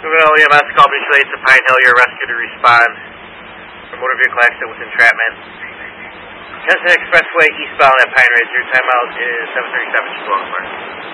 Well, EMS call mutual aid to Pine Hill. You're rescued to respond for motor vehicle accident with entrapment. Jensen Expressway eastbound at Pine Ridge. Your timeout is 7:37. Just along the mark.